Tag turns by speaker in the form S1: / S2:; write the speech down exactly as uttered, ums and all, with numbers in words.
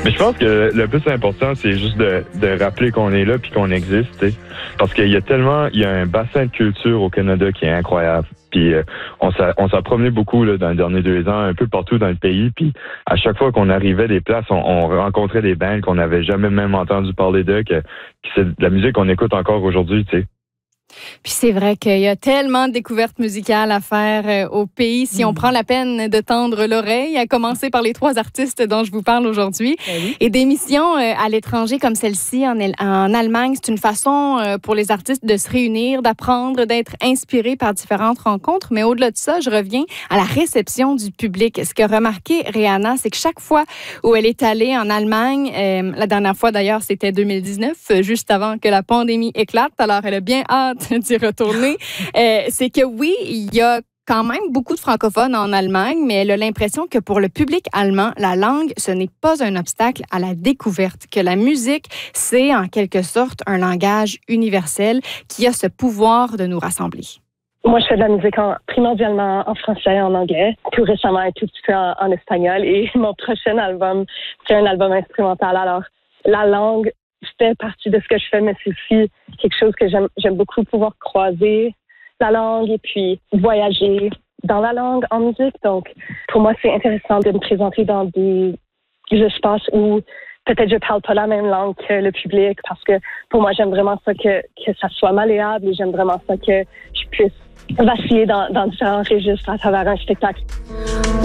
S1: Mais je pense que le plus important, c'est juste de, de rappeler qu'on est là puis qu'on existe, t'sais. Parce qu'il y a tellement, il y a un bassin de culture au Canada qui est incroyable. Puis euh, on s'est on s'est promené beaucoup là, dans les derniers deux ans, un peu partout dans le pays. Puis à chaque fois qu'on arrivait des places, on, on rencontrait des bands qu'on n'avait jamais même entendu parler d'eux, que, que c'est de la musique qu'on écoute encore aujourd'hui, tu sais.
S2: Puis c'est vrai qu'il y a tellement de découvertes musicales à faire euh, au pays si mmh. on prend la peine de tendre l'oreille, à commencer par les trois artistes dont je vous parle aujourd'hui. Eh oui. Et des missions euh, à l'étranger comme celle-ci en, en Allemagne, c'est une façon euh, pour les artistes de se réunir, d'apprendre, d'être inspirés par différentes rencontres. Mais au-delà de ça, je reviens à la réception du public. Ce qu'a remarqué Rihanna, c'est que chaque fois où elle est allée en Allemagne, euh, la dernière fois d'ailleurs, c'était deux mille dix-neuf, juste avant que la pandémie éclate, alors elle a bien hâte d'y retourner, euh, c'est que oui, il y a quand même beaucoup de francophones en Allemagne, mais elle a l'impression que pour le public allemand, la langue, ce n'est pas un obstacle à la découverte, que la musique, c'est en quelque sorte un langage universel qui a ce pouvoir de nous rassembler.
S3: Moi, je fais de la musique en, primordialement en français, en anglais, tout récemment un tout petit peu en, en espagnol, et mon prochain album, c'est un album instrumental. Alors, la langue fait partie de ce que je fais, mais c'est aussi quelque chose que j'aime, j'aime beaucoup, pouvoir croiser la langue et puis voyager dans la langue en musique. Donc, pour moi, c'est intéressant de me présenter dans des, des espaces où peut-être je parle pas la même langue que le public, parce que pour moi, j'aime vraiment ça que, que ça soit malléable, et j'aime vraiment ça que je puisse vaciller dans, dans différents registres à travers un spectacle.